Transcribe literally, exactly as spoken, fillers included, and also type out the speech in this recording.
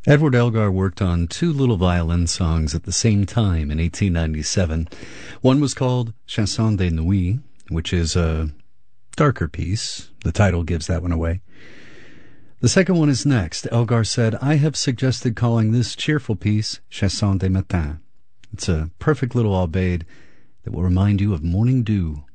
Edward Elgar worked on two little violin songs at the same time in eighteen ninety-seven. One was called Chanson de Nuit, which is a darker piece. The title gives that one away. The second one is next. Elgar said, I have suggested calling this cheerful piece Chanson de Matin. It's a perfect little aubade that will remind you of morning dew.